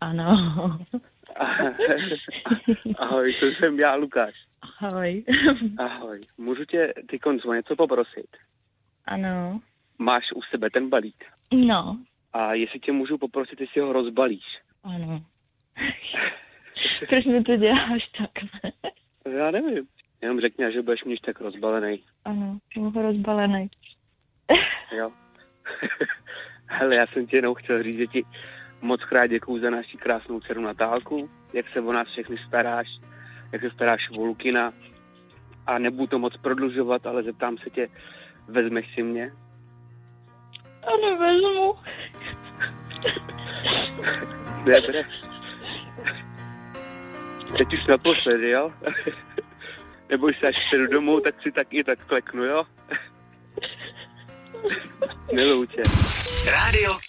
Ano. Ahoj, to jsem já, Lukáš. Ahoj. Ahoj, můžu tě tykonc o něco poprosit? Ano. Máš u sebe ten balík? No. A jestli tě můžu poprosit, jestli ho rozbalíš? Ano. Proč mi to děláš takhle? Já nevím. Jenom řekni, že budeš mít tak rozbalený. Ano, jsem rozbalený. Jo. Hele, já jsem ti jenom chtěl říct, že ti moc krát děkuju za naši krásnou dceru Natálku, jak se o nás všechny staráš, jak se staráš o Lukina. A nebudu to moc prodlužovat, ale zeptám se tě, vezmeš si mě? Ano, vezmu. Dobre. Teď už naposledy, jo? Neboj se, až přijdu domů, tak si tak i tak kleknu, jo? Miluju tě. Rádio